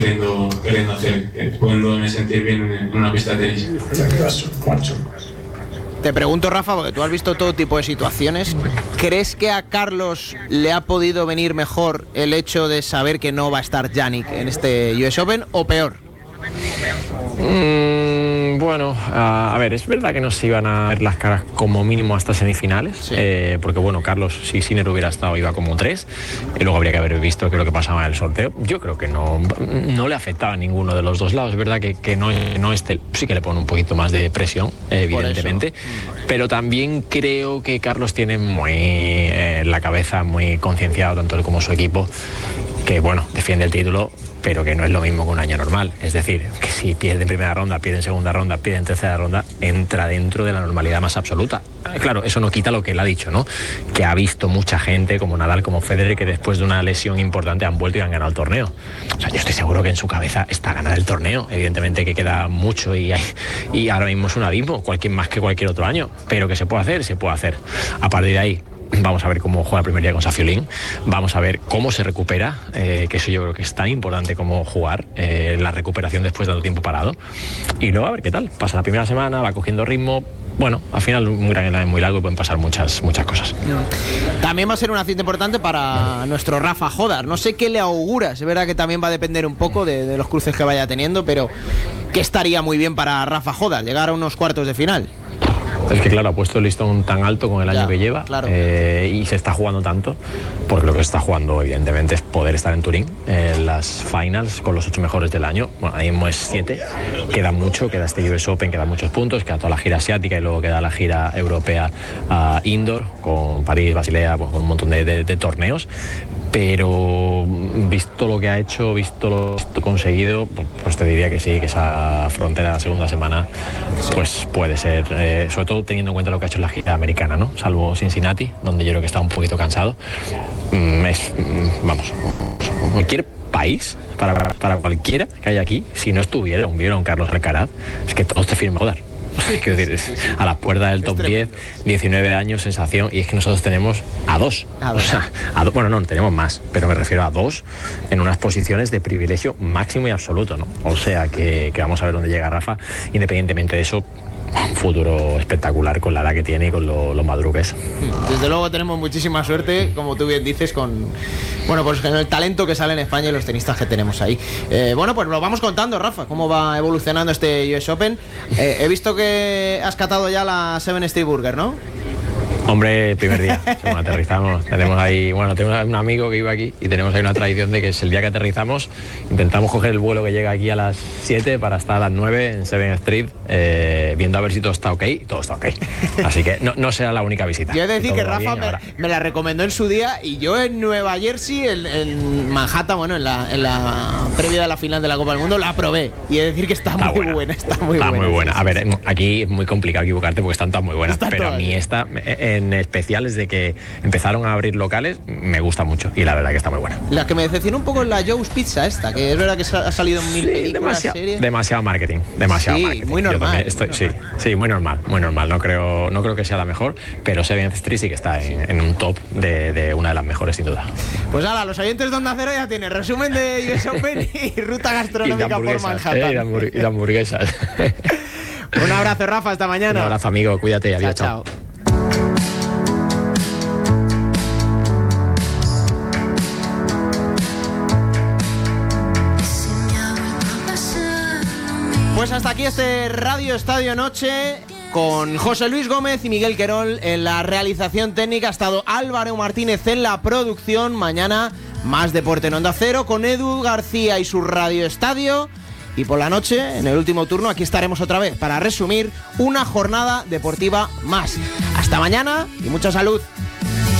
queriendo hacer, pudiéndome sentir bien en una pista de tenis. Te pregunto, Rafa, porque tú has visto todo tipo de situaciones. ¿Crees que a Carlos le ha podido venir mejor el hecho de saber que no va a estar Jannik en este US Open o peor? Bueno, a ver, es verdad que nos iban a ver las caras como mínimo hasta semifinales, sí. Porque bueno, Carlos, si Sinner hubiera estado, iba como 3, y luego habría que haber visto qué es lo que pasaba en el sorteo. Yo creo que no le afectaba a ninguno de los dos lados. Es verdad que no sí que le pone un poquito más de presión, evidentemente, pero también creo que Carlos tiene muy la cabeza muy concienciado, tanto él como su equipo, que bueno, defiende el título, pero que no es lo mismo que un año normal. Es decir, que si pierde en primera ronda, pierde en segunda ronda, pierde en tercera ronda, entra dentro de la normalidad más absoluta. Claro, eso no quita lo que él ha dicho, ¿no? Que ha visto mucha gente, como Nadal, como Federer, que después de una lesión importante han vuelto y han ganado el torneo. O sea, yo estoy seguro que en su cabeza está ganar el torneo. Evidentemente que queda mucho y ahora mismo es un abismo, más que cualquier otro año, pero que se puede hacer. A partir de ahí, vamos a ver cómo juega el primer día con Safiulín, vamos a ver cómo se recupera, que eso yo creo que es tan importante como jugar, la recuperación después de tanto tiempo parado, y luego a ver qué tal, pasa la primera semana, va cogiendo ritmo. Bueno, al final muy largo y pueden pasar muchas cosas. También va a ser una cita importante para nuestro Rafa Jodar. No sé qué le auguras, es verdad que también va a depender un poco de los cruces que vaya teniendo, pero ¿qué estaría muy bien para Rafa Jodar? Llegar a unos cuartos de final. Es que claro, ha puesto el listón tan alto con el año que lleva, claro. Y se está jugando tanto, porque lo que se está jugando evidentemente es poder estar en Turín, en las finals con los 8 mejores del año. Bueno, ahí mismo es 7, queda mucho, queda este US Open, queda muchos puntos, queda toda la gira asiática y luego queda la gira europea indoor, con París, Basilea, pues, con un montón de torneos. Pero visto lo que ha hecho, visto lo que ha conseguido, pues te diría que sí, que esa frontera de la segunda semana pues puede ser, sobre todo teniendo en cuenta lo que ha hecho en la gira americana, ¿no? Salvo Cincinnati, donde yo creo que está un poquito cansado. Vamos, cualquier país, para cualquiera que haya aquí, si no estuviera un Carlos Alcaraz, es que todos te firman Jodar. Quiero decir, a la puerta del top 10, 19 años, sensación, y es que nosotros tenemos a 2. O sea, bueno, no, tenemos más, pero me refiero a 2 en unas posiciones de privilegio máximo y absoluto, ¿no? O sea que vamos a ver dónde llega Rafa, independientemente de eso. Un futuro espectacular con la edad que tiene y con lo maduro que es. Desde luego tenemos muchísima suerte, como tú bien dices, con el talento que sale en España y los tenistas que tenemos ahí. Bueno, pues lo vamos contando, Rafa, cómo va evolucionando este US Open. He visto que has catado ya la Seven Street Burger, ¿no? Hombre, el primer día, según aterrizamos, tenemos un amigo que vive aquí y tenemos ahí una tradición de que es el día que aterrizamos, intentamos coger el vuelo que llega aquí a las 7 para estar a las 9 en Seven Street, viendo a ver si todo está ok, y todo está ok. Así que no será la única visita. Yo he de decir que Rafa me la recomendó en su día, y yo en Nueva Jersey, en Manhattan, bueno, en la previa de la final de la Copa del Mundo, la probé, y he de decir que está muy buena. Está muy buena. A ver, aquí es muy complicado equivocarte porque están todas muy buenas, pero a mí esta, en especial desde que empezaron a abrir locales, me gusta mucho, y la verdad que está muy buena. La que me decepcionó un poco es la Joe's Pizza esta, que es verdad que ha salido en 1000 películas, demasiado marketing, muy normal. Sí, muy normal. No creo que sea la mejor, pero Seven Street sí que está en un top de una de las mejores, sin duda. Pues ahora, los oyentes de Onda Cero ya tienen resumen de US Open y ruta gastronómica por Manhattan. Y de hamburguesas. Un abrazo, Rafa, hasta mañana. Un abrazo, amigo, cuídate, adiós. Chao. Pues hasta aquí este Radio Estadio Noche, con José Luis Gómez y Miguel Querol en la realización técnica. Ha estado Álvaro Martínez en la producción. Mañana más deporte en Onda Cero con Edu García y su Radio Estadio. Y por la noche, en el último turno, aquí estaremos otra vez para resumir una jornada deportiva más. Hasta mañana y mucha salud.